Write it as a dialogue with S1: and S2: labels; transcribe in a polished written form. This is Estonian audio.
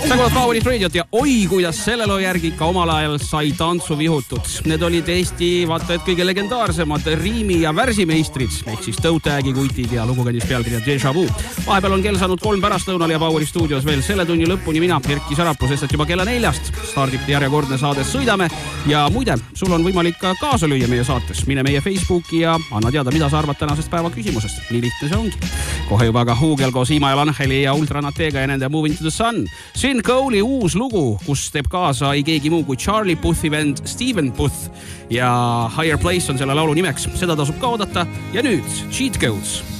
S1: Sa kuulad Powerit Radiot ja oi, kuidas selle loo järgi ikka omal ajal sai tantsu vihutud. Need olid Eesti vaatajad kõige legendaarsemad riimi- ja värsimeistrid, ehk siis Tõutäägi kutid ja lugu kandis pealkirja Deja Vu. Vahepeal on kell saanud 3 pärastlõunal ja Poweri stuudios veel selle tunni lõpuni mina, Erki Sarapuu, sest et juba kella 4 stardib järjekordne saade Sõidame. Ja muide, sul on võimalik ka kaasa lüüa meie saates. Mine meie Facebooki ja anna teada, mida sa arvad tänasest päeva küsimusest. Nii lihtne see ongi. Kohe juba ka Huugel koos Ima ja Lanheli ja Ultranatega ja nende Moving to the Sun. Sin Cole'i uus lugu, kus teeb kaasa ei keegi muu kui Charlie Puthi vend Steven Puth ja Higher Place on selle laulu nimeks. Seda tasub ka oodata ja nüüd Cheat Codes.